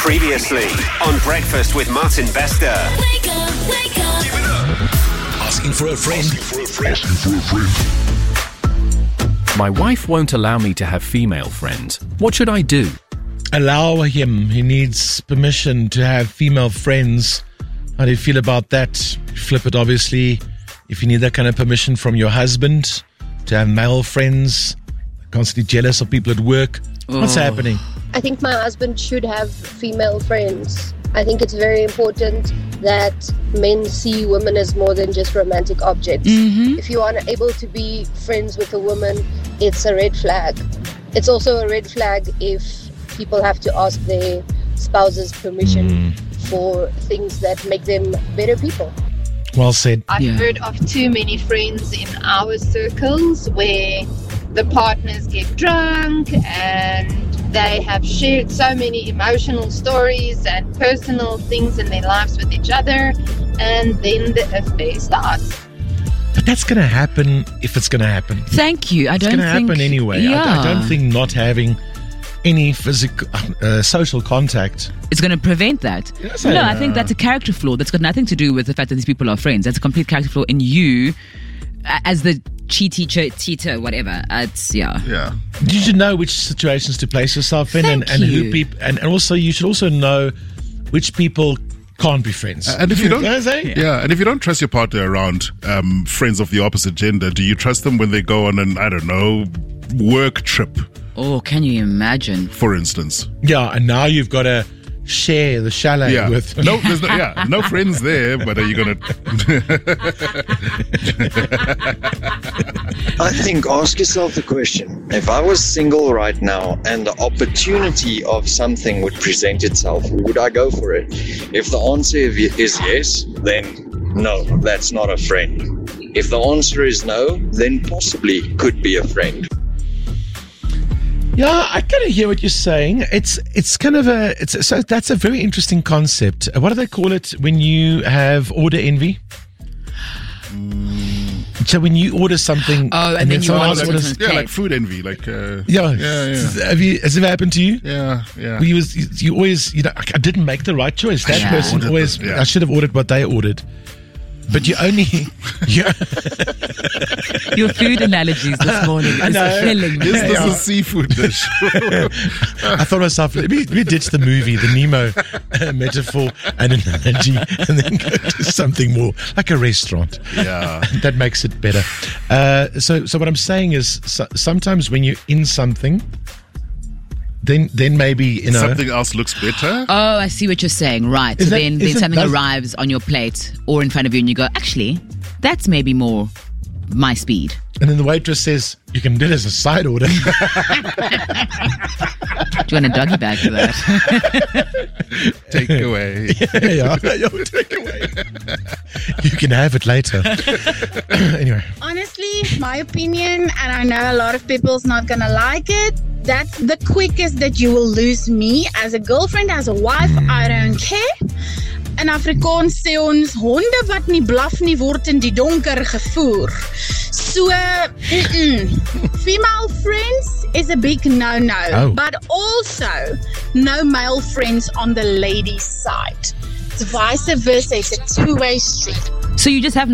Previously on Breakfast with Martin Bester. Wake up, wake up. Give it up. Asking for a friend. My wife won't allow me to have female friends. What should I do? Allow him. He needs permission to have female friends. How do you feel about that? Flip it, obviously. If you need that kind of permission from your husband to have male friends, constantly jealous of people at work, what's happening? I think my husband should have female friends. I think it's very important that men see women as more than just romantic objects. If you aren't able to be friends with a woman, it's a red flag. It's also a red flag if people have to ask their spouse's permission for things that make them better people. Well said. I've heard of too many friends in our circles where the partners get drunk and they have shared so many emotional stories and personal things in their lives with each other, and then the affair starts. But that's going to happen if it's going to happen. Thank you. It's going to happen anyway. I don't think not having any physical, social contact. It's going to prevent that. Yes, No, I think that's a character flaw. That's got nothing to do with the fact that these people are friends. That's a complete character flaw in you as the cheater, whatever. Yeah. You should know which situations to place yourself in, Thank and you. who people, and also you should also know which people can't be friends. And if you don't, You know what I'm saying? and if you don't trust your partner around friends of the opposite gender, do you trust them when they go on an, I don't know, work trip, Oh, can you imagine? for instance? Yeah, and now you've got to share the chalet Yeah. with. No, there's no friends there, but are you gonna? I think ask yourself the question, if I was single right now and the opportunity of something would present itself, would I go for it? If the answer is yes, then no, that's not a friend. If the answer is no, then possibly could be a friend. Yeah, I kind of hear what you're saying. It's kind of so that's a very interesting concept. What do they call it when you have order envy? So when you order something, and then you someone want else to orders, order- like food envy, like yeah. Has it ever happened to you? yeah. Where you always, I didn't make the right choice. That Yeah. person Ordered always, this, yeah. I should have ordered what they ordered. But you only, Your food analogies this morning is killing me. Is this a seafood dish? I thought to myself, let me ditch the movie, the Nemo metaphor and analogy, and then go to something more like a restaurant. Yeah. That makes it better. So what I'm saying is, sometimes when you're in something, then maybe Something else looks better. Oh, I see what you're saying. Right. Is So that- then isn't something that- arrives on your plate or in front of you and you go, actually, that's maybe more my speed. and then the waitress says, you can do it as a side order. Do you want a doggy bag for that? Take away. yeah, take away. You can have it later. Anyway. Honestly, my opinion, and I know a lot of people's not gonna like it, that's the quickest that you will lose me as a girlfriend, as a wife. I don't care. In Afrikaans sê ons honde wat nie blaf nie word in die donker gevoer. So, female friends is a big no-no, Oh. but also no male friends on the ladies' side. It's vice versa. It's a two-way street. So you just have